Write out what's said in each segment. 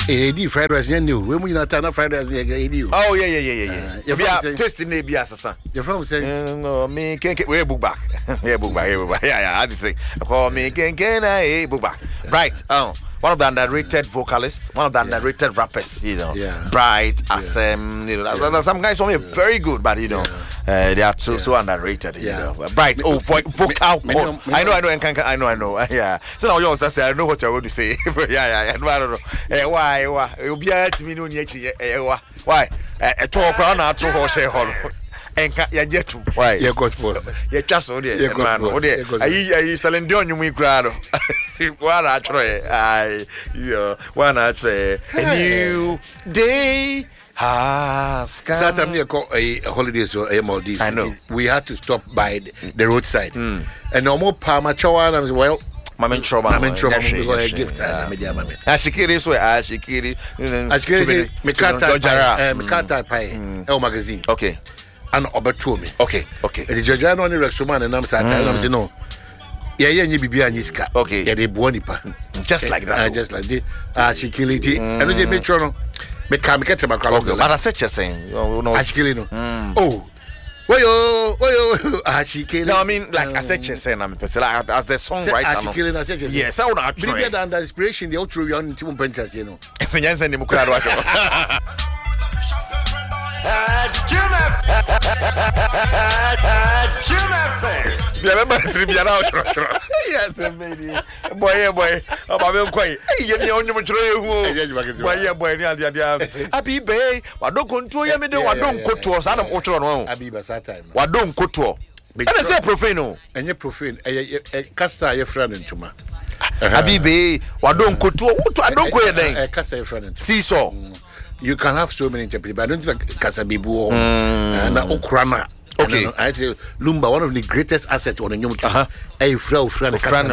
AD fried rice new. When we not turn fried rice AD. Oh yeah. You are tasting maybe as a son. Your friend say no me can we book back. Yeah, book back. Yeah, I just say call me can I book back. Right. One of the underrated vocalists, one of the underrated rappers, you know. Yeah. Bright, Asem, you know. Some guys only very good, but you know, they are so underrated, you know. Bright, vocal cord. I know. Yeah. So now you also say I know what you're going to say. Yeah. I don't know. Why? You'll be at me no why? A talk around our two horse hall. And ya jetu why ya gospel ya chaso de man o de ayi salende onyu mu ikrado si wana atro ai yo wana atro a new day has come. Saturday we go a holidays so a Maldives. I know. We had to stop by the roadside and no more palma chawa and well Mama Troma we go a gift media mama ashikiri so ashikiri Mikata pie El magazine. Okay. And obeto me. Okay. The Georgian on the Rexoman and I'm Saturday and say no. Yeah, you be behind Niska. Okay. Yeah, they buonipa. Just like that. Just like this. She kill it. And we say make sure no. Me come get to my car. Okay. But I said you're saying no. She kill it no. Oh. Woyo. She kill it. No, I mean like I said you're saying I'm like as the songwriter. She kill it. I said you. Yes, I wanna try. Bigger than the inspiration the outro you on Timon Penchas, you know. It's a send him kura remember trivia now. Yes, baby. Boy. I'm quite. Hey, you know, boy. Abi Bay. What don't control you? What don't go to us? I don't go to one. Abi Basata. What don't go to? And I say profane. And you profane. A casta your friend in Tuma. Abi Bay. What don't go to? I don't go there. A casta your friend. Seesaw. You can have so many interpretations, but I don't think Casabibu and Okrana. Okay, I say Lumba, one of the greatest assets on the new a friend,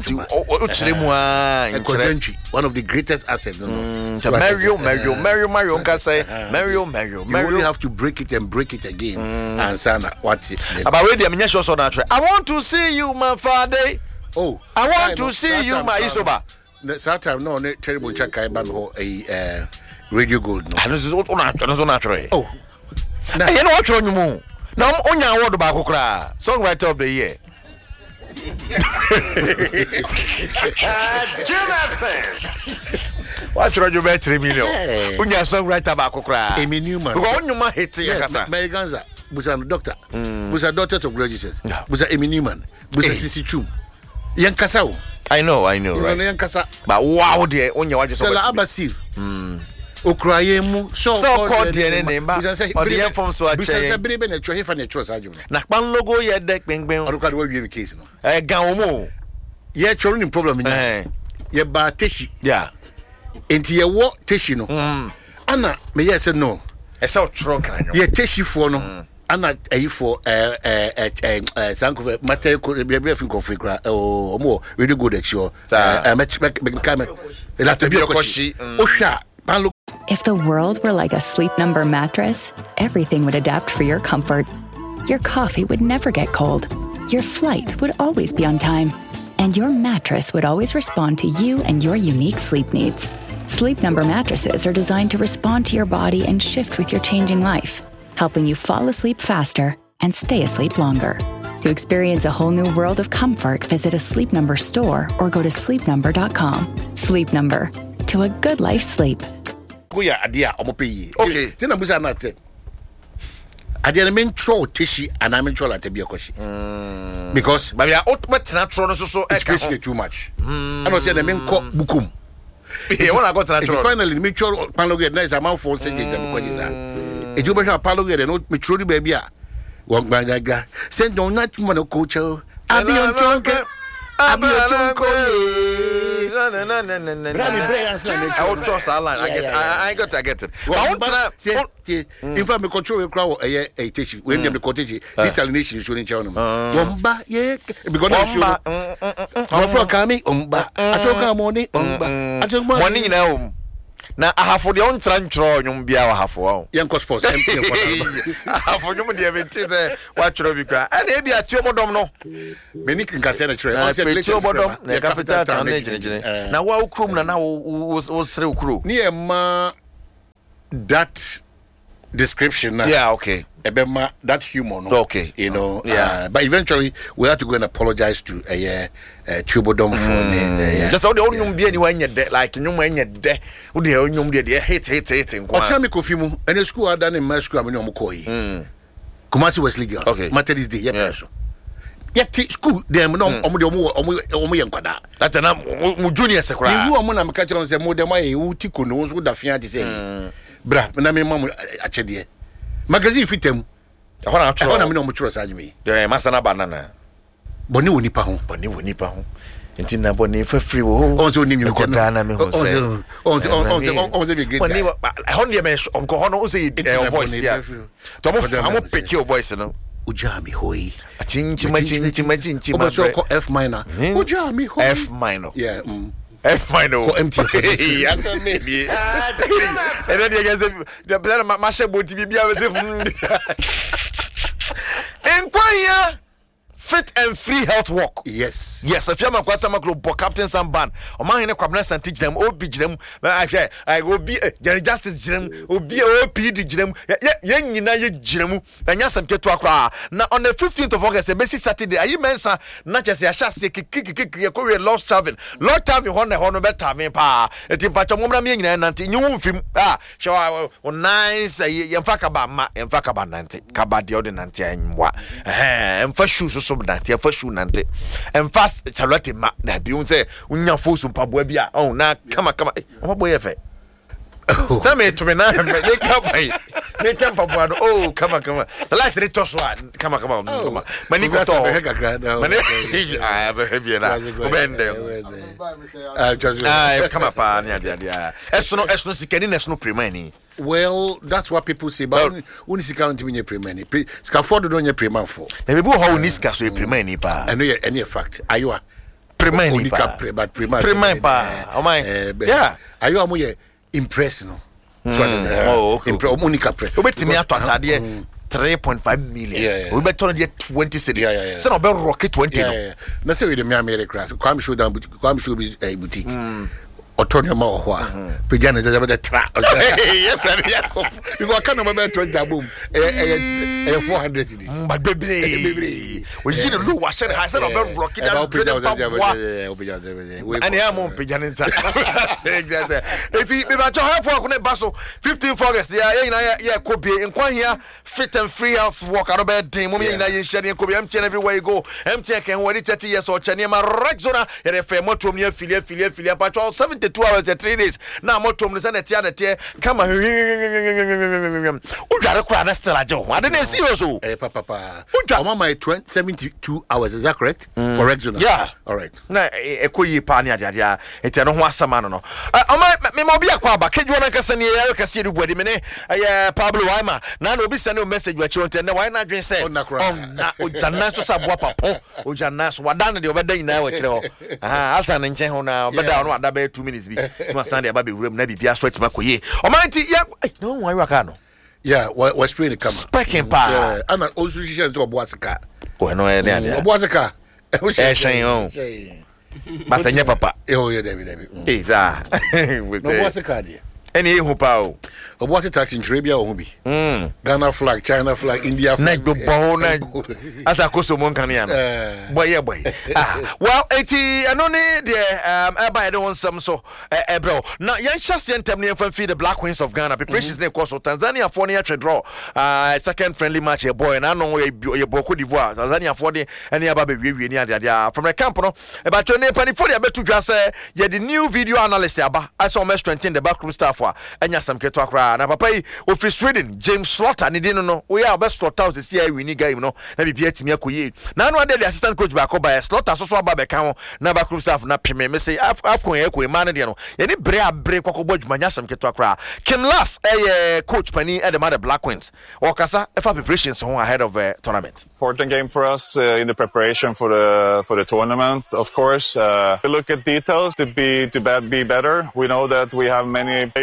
one of the greatest assets. Mario, can say Mario. You only have to break it and break it again. And Sana, what's it? About ready, I want to see you, my father. Oh, I want to see you, my Isoba. That time, no, terrible Chakai Banho, a Radio Gold. No. This is what on. Oh, now you know what's wrong, you move. Now, on your word about Okra, songwriter of the year. What's wrong, you bet 3 million? On your songwriter about Okra, Amy Newman. On your man hit Americans, Busan doctor, Busa daughter of graduates, Busa Amy Newman, Busa Sisi Chum, Young Casau. I know, right? But wow, dear, on your Stella Abbasi. Okrayemu so called the name ba or the form so say brebe na twohe fa na twosa adwuma na kpan logo ye dek benben o ka do we be case no gan omo ye tworo ni problem ni ye ba teshi yeah enti ye wo teshi no ana me ye say no e say tworo kan ye teshi fo no ana ayifo sanko mata ko brebe fin ko fikra omo really good at sure me come la tabia koshi o hwa. If the world were like a Sleep Number mattress, everything would adapt for your comfort. Your coffee would never get cold. Your flight would always be on time. And your mattress would always respond to you and your unique sleep needs. Sleep Number mattresses are designed to respond to your body and shift with your changing life, helping you fall asleep faster and stay asleep longer. To experience a whole new world of comfort, visit a Sleep Number store or go to sleepnumber.com. Sleep Number. To a good life sleep. Go adia omopeyi. Okay. Then abusa na te. Adia na mentro teshi and I mentro la tebia koshi. Because but ya ultimate natural so it's crazy too much. I know say na menko bukum. Yeah, when I got natural. Finally mentro paloge na is amount for say dem ko disa. E ju be sha paloge no mentro di baby a. Won gbangaga. Say no not mo coach. Abi on tonke. Abi on tonke. I get it. In fact, me control a crowd a teaching when them the cottage desalination is showing channel. Bomba, yeah, because I'm sure coming, I took our money, I took money now. na ahafo de on tranchro nyum bia wa hafo Yanko Sports empty ahafo nyum de eventi de wa chro bi kwa na e bia tio modom no many can say the trade on say tio modom na capital town na na wa ukrom na wo sere ukro near ma that description now. Yeah, okay. That humor, no? Okay. You know, yeah. But eventually we had to go and apologize to Tubodom for me. Just how the only be anyone yet, like you when you're there, who the only the hate. What's your Kofimu? And the school I done in my school, I'm in Omokoi. Kumasi Wesley Girls. Okay. Maternity Day, yeah. Yet school, them no, Omo that's an junior secretary. You are one of catching on the modern way, who tickle knows what the fiat is saying. Bra, na me mamu achede. Magazine fitem. Ho na atro. Ho na me no mo tro saje me. De masana banana. Boni woni pa ho. Enti na boni fa free wo. Onzo ni mi ko na me ho say. Onzo be great. Boni ho ne me onko ho no say voice ya. To mo pick your voice no. Ujami hoi. Chinchi. Obaso ko F minor. Ujami hoi. F minor. Yeah. F minor. Empty. Yeah, maybe. And then you guys the plan my share boat bibia we say Enquire fit and free health walk. Yes. If you am kwata maklo bo captain Samban o man hene kwabna santi gidam obi gidam I go be Jerry Justice gidam obi OPD gidam ye nyina ye gidam anya sam keto akra na on the 15th of August besi Saturday ayi mensa na chese ya shase kiki ko we Lord Tavern hono be tavern pa eti pacho momra me nyina nante nyu mfim shawa o nice ye mfaka ba nante kaba de ordinance anwa emfa shoes so nante fa shoe nante emfa Charlotte ma na bi unse unya fosu mpaboa bia na kama boy efe say me to me na me kama mpaboa kama the light re to so kama mani ko to mani be heavy na obende kama pa nya dia esono sikani na esono premani. Well, that's what people say. But when is count me premani? Scaffold don't preman for. Na be how uniska so premani pa. I know any fact. Ayo premani pa. But preman pa. Oh my. Yeah. Ayo amoye impress no. Okay. Unica pre. Obetimi atwatade 3.5 million. We better on 20 cities. So no be rocket 20 no. Na say we the America. Come show down come show boutique. Otonya ma ho a pejana ze be tra you go can number 20 boom 400 cities but bebre we see the low was said I said about rocket down and I am pejana za exactly eti me ba cho half work na baso 15 August ya ko be nkwan here fit and free health walk out be den mo me na ye share ko be empty everywhere you go empty can we 30 years or chane ma rexona ya fe motom ne affiliate pa 72 hours 3 days na motom ne na tia kama udare kura na still ajo ade na serious o papa my 72 hours, is that correct? For Rexona? Yeah. All right. Na ekoyi pa ne ade eti no ho asama no me ma obi akwa ba keju na kasa ne ya kasa du bodi me ne Pablo Waima na obi send message wa chonte na why na dwen say na ojana so sabua papo ojana so wadane de obeda ina wa kire ho asa na nchen ho na obeda no ada ba 2 minutes bi no Sunday aba be wuram na bibia so atima koye omanti ya no why waka no yeah was pretty come speaking pa and also she says to Obuasika no ene ade Obuasika shen on batanya papa yeah David za Obuasika dia any hu pa o Obuasi tax in Arabia o bi Ghana flag, China flag, India flag na bo na asa koso mon kan ya no boy well eti anoni de eba de won some so bro na yan chasentem ne fan feed the Black Queens of Ghana preparations ne course Tanzania for ne draw second friendly match a boy na no ye Cote d'Ivoire Tanzania for de any aba be wie ni ade from the camp no eba to ne pani for de betu dwa say ye the new video analyst aba I saw me strengthen the backroom staff anya sam keto akra na papa yi ofri Sweden James Slaughter ni dinu no we are best Slaughter the CI win game no na bibia timi akoye na no ade the assistant coach ba ko ba Slaughter so aba be kan na backroom staff na peme me say afko ye ko ma no de no ye ni bre kwakobọ djuma nya sam keto akra Kim Lass coach pani at the Mother Black Queens okasa efa preparations ahead of tournament. Important game for us in the preparation for the tournament. Of course, we look at details to be better. We know that we have many players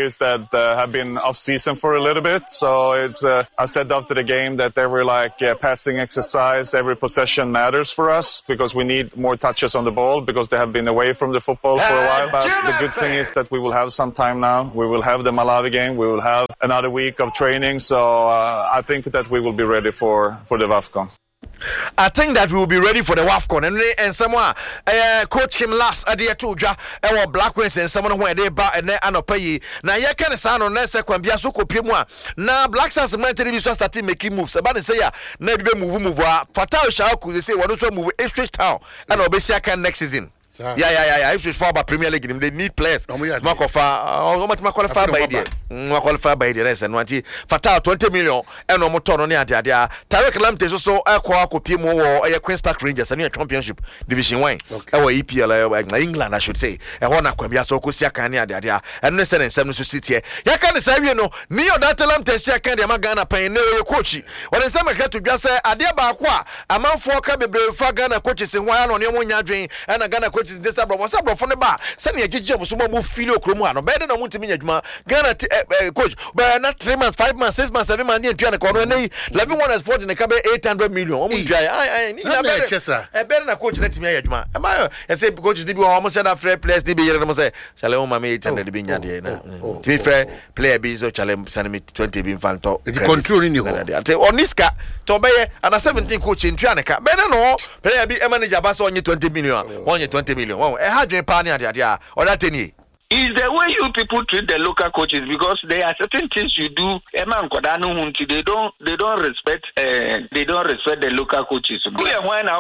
players that have been off season for a little bit. So it's I said after the game that every passing exercise, every possession matters for us because we need more touches on the ball because they have been away from the football for a while. But the good thing is that we will have some time now. We will have the Malawi game. We will have another week of training. So I think that we will be ready for the WAFCON. I think that we will be ready for the WAFCON and someone coach him last adia to dwa e Black Queens and someone who dey ba and anopa yi na ye kan sa no na se kwambia so kopie mu a na Black Stars military bi so start making moves about say ya na bi move a Fatal Shaku say wonu so move Ipswich Town and obesia can next season. Yeah. Ipswich for about Premier League they need players. Qualify by the rest and wanti Fatal 20 million and no motor no ade Tarek Lamptey so akwa kopie mu wo Queen's Park Rangers and Championship Division 1 EPL England I should say e ho na kwambia so kosia kan ade and no send nsem so sit here ya kan say we no ni oda Lamptey sia kan de Ghana pan ne we coach won say make to dwa say ade ba ko a amanfo ka bebre fa Ghana coaches ho ya no ne mo nya dwen and Ghana coaches this abro for ne ba se ne agege so mo feel okromu ano be de no muntimi nyadwuma Ghana coach but not 3 months 5 months 6 months 7 months and ko no nei 11 one sport in the cabe 800 million o mu dwai ni na be na coach na timi ayadwuma am I say coaches dey be almost that fair players dey be yere mo say chale o ma me 800 be nya de na timi fair player be so chale send me 20 be fanto the control ni ho ate oniska to be ana 17 coach ntwa ne ka be no player be manager ba so onye 20 million onye 20 million e ha dwen pa ni ade o that any is the way you people treat the local coaches because there are certain things you do they don't respect the local coaches. When I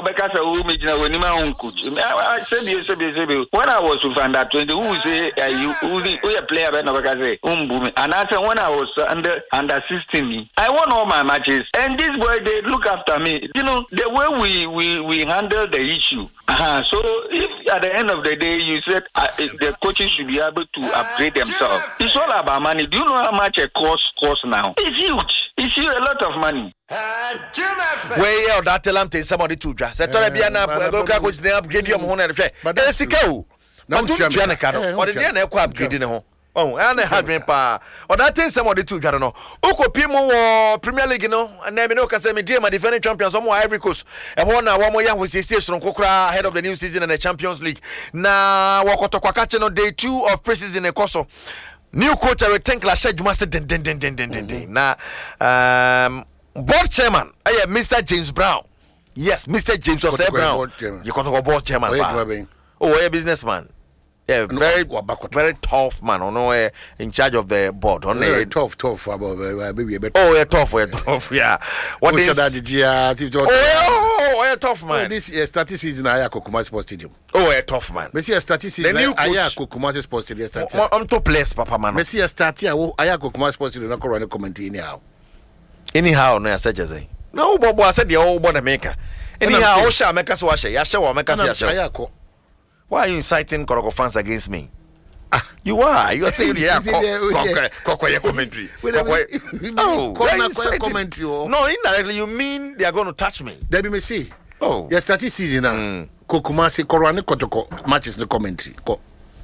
was with under 20 who say you a player and I said when I was under 16 I won all my matches and this boy they look after me, you know, the way we handle the issue. So if at the end of the day you said the coaches should be able to upgrade themselves, it's all about money. Do you know how much a course now? It's huge. It's a lot of money. Where you that tell them somebody to just say to be na local coach they upgrade your home and but sika na untua na ka no or dey na ekwa upgrade ne ho. Oh, and I had pa. Or that thing somebody to Jarano. Uko Pimo Premier League, no, and then no Casemi dear my defending champions, some more Ivory Coast. And one more young with his from Kokra ahead of the new season in the Champions League. Now Wakoto Kwakachano day 2 of preseason in the Koso. New coach I think last year you must den. Now board chairman, Mr. James Brown. Yes, Mr. James Joseph Brown. You got to go board chairman. Oh, a businessman. Yeah, very tough man. In charge of the board. Tough about baby. Oh, yeah, tough. Yeah. What is that? Oh, yeah, tough man. This starting season at Kokuma Sports Stadium. Oh, yeah, tough man. Messi starting season at Kokuma Sports Stadium. I'm to place, Papa man. Messi starting at Kokuma Sports Stadium. Not running commentary anyhow. No, I said just no, Bobo. I said the old boy maker. Anyhow, Osha make us wash it. Yasha make us yasha. Why are you inciting Koroko fans against me? You are. You are saying Koko commentary. Oh, commentary. No, indirectly you mean they are going to touch me. Debbie me see. Oh, yes, starting season now. Kokuma se Korani Kotoko matches the commentary. Ko.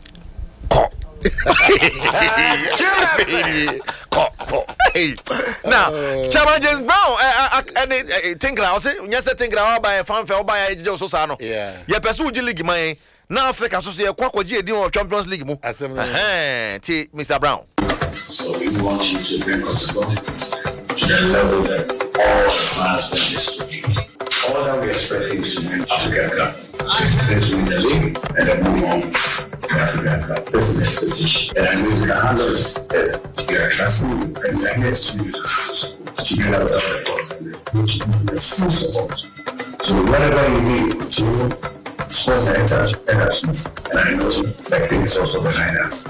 Now, Chairman James Brown, and think I say, yes, I think I buy a fan for by Joe Sosano. Yeah, yeah, pursue League, my. Now Africa so say Kwako G of Champions League mu. Mr. Brown. So we want you to bring us to the level that all fans want us to be. All that we expect is to win African Cup. So first win the league and then move on to African Cup. This is the expectation. And I know we can handle this. To get a transfer and then get to the fans. To get out of the box which is full support. So whatever you need to sports directors, and I know that thing is also behind us.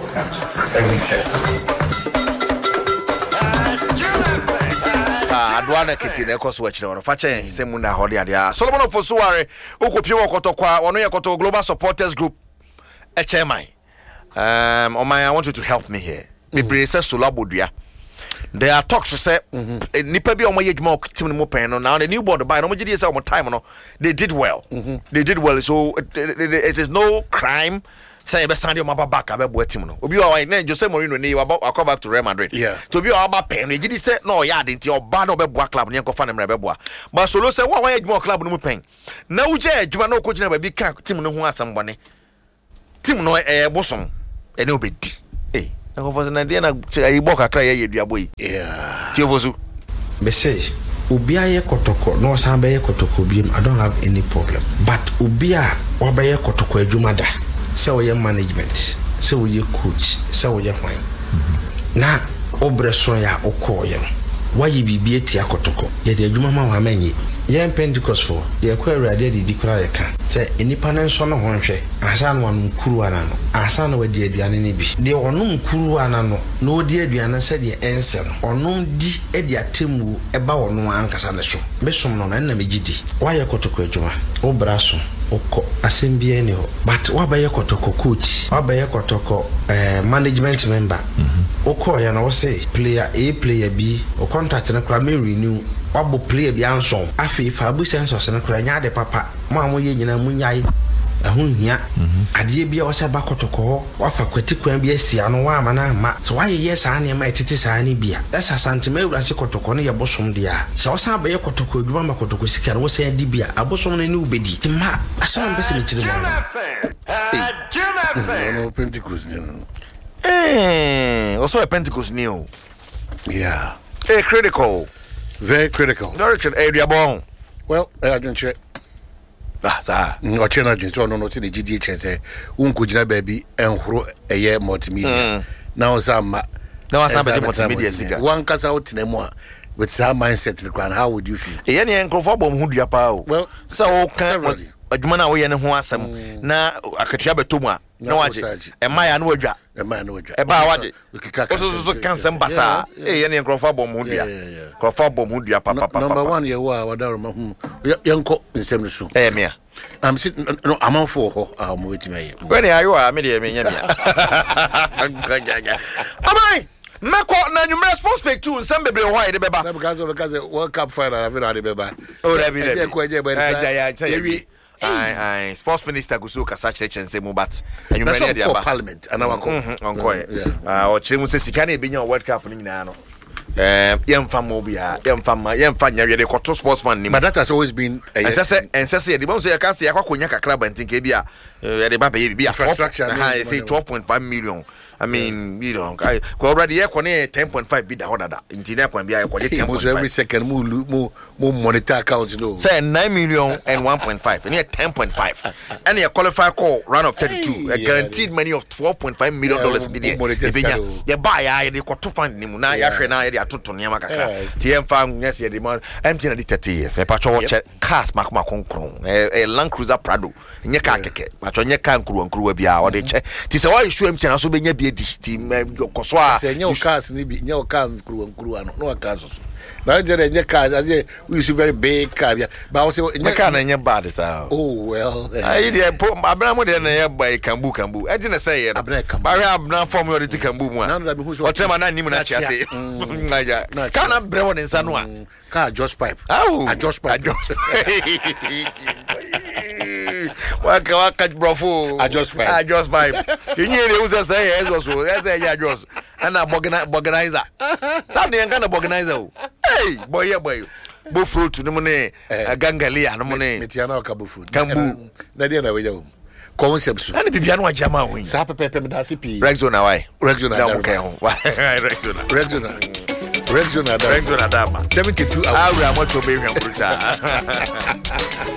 Adwana Kitty, Echoes Watch, or Fache, Semunda Hodia, Solomon of Fosuare, Ukopio Kotokwa, Onoya Koto Global Supporters Group, HMI. I want you to help me here. Me Brisa Sulabudia. There are talks to say, Nipa be on my age more team more pen now. The new board by no time. They did well. They did well. So it is no crime. say be Sunday my back abebo team no obi wa na Jose Mourinho ni wa back to Real Madrid to be our pen e say no ya de nti oba na obebo club ne nkofa na mra bebo but solo say wa adwuma club no mu pen na uje adwuma na okogina ba bi ka team no ho asambone team no bosom ene obedi na nkofa na de na ibo kakra ye duabo yi ti ofosu be say Ubia ye kotoko no sambe ye kotoko biem I don't have any problem but ubia waba ye kotoko adwuma da say we management say we coach say we hwan na obreso ya okoye wayi bibie ti akotoko ye de adwuma ma wa manye ye Pentecost for ye kwa awurade de dikura ye ka say enipa ne nso no honhwe asa no anu kuru ana no asa no wadi aduane ne bi de onum kuru ana no na odi aduane se de ense no onum di e de atemu e ba wono ankasa ne so besom no na megidi waye kotoko adwuma obraso oko asembie ne ho but wabaye kotoko coach wabaye kotoko management member oko ya na wo say player A player B o contract na kra me renew wabo player bi anson afi fa bu sensors na kra nya de papa mo amoye nyina munyai ahunhia ade bia wo se ba kotoko wafa kwati kwan bi asia no wa amana ma so waye yes ane ma etete saa ne bia esa santime urase kotoko no ye bosom dia so wosan ba ye kotoko adwuma ma kotoko sika wo se di bia abosom no ne ubedi ti ma asan be se me chire mo no Pentecost also a Pentecost new yeah critical very critical area bon well I don't check sa o chena jinso no ti de GDH say unko gina baby enhoro eye multimedia na o sama be multimedia siga one kasa o tinemu a with that mindset the crown how would you feel e ne enkrofo bom hu dua pa o well so o kan adwuma na wo ye ne ho asem na akatua betomu a na waje e maya na wadwa e ba waje so kan sem basa e ye ne enkrofo bom hu dua enkrofo bom hu dua pa number 1 ye wa wadaro ma hu yenko nsem no so mea I'm sitting no I'm for ho I'm waiting here when are you me dey me nya amai Mako na nyumre sports page 2 nsem bebre ho aye de beba because World Cup final have na de beba oh that be I sports minister gusu kasa cheche nsemu but anyumre ne de aba parliament and our onkoye o chemu se sika na ebenya World Cup ni nyina no yemfa mobia yemfa nya de koto sports fan ni but that has always been and say the bon say ka say akwakonya kakra bantinke bia de ba be bia infrastructure I say 12.5 million I mean, you know, I already 10.5 bid the order. Intina can be every second more monitor account, you know. Say 9 million and 1.5, and 10.5. And a qualified call run of 32, a guaranteed money of $12.5 million million. You buy the quarter fund Nimuna, Yakana, the Atuton Yamaka, TM Farm, yes, the demand, empty 30 years. A patrol cast Mark Macron, a Land Cruiser Prado, in your car, but on your can crew and crew bia or they check. Tis a why you swim channel so be team koswa say nyo cars ni bi nyo car crew ano no cars na je nye cars as we use very big car but I say nye car na nye bad sa oh well I dey abramo de na ye buy kambu e dey na say ye no ba abna form yo de kambu mu a o tema na nim na chia say car na brewo ne nsa no a car just pipe just pipe waka brofo just pipe inye le usa say so say ya just and organizer something kind of organizer hey boy bo fruit no money gangalia no money metiana ka bo fruit kambu na dia na we yo concepts and bibia no ajama ho sa pepe me da CP Rexona why Rexona da mo kai ho Rexona 72 hours awe amoto be hwan bruta